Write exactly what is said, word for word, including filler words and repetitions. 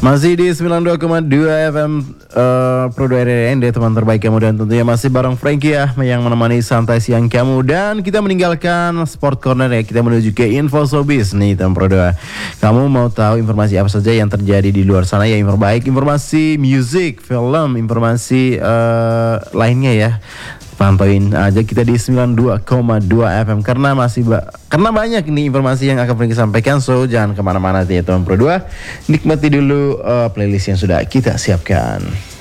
Masih di sembilan puluh dua koma dua F M uh, Pro dua R R N D, teman terbaik kamu, dan tentunya masih bareng Frankie ya, yang menemani santai siang kamu. Dan kita meninggalkan Sport Corner ya, kita menuju ke Info Showbiz nih teman Pro dua. Kamu mau tahu informasi apa saja yang terjadi di luar sana ya, yang terbaik, informasi musik, film, informasi uh, lainnya ya. Pantauin aja kita di sembilan puluh dua koma dua F M karena masih ba karena banyak nih informasi yang akan Frankie sampaikan. So jangan kemana-mana ya teman Pro dua, nikmati dulu uh, playlist yang sudah kita siapkan.